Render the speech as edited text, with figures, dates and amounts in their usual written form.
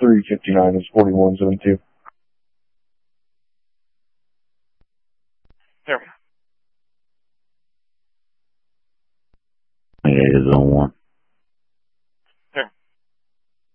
359 is 4172. There. Yeah, it's on one.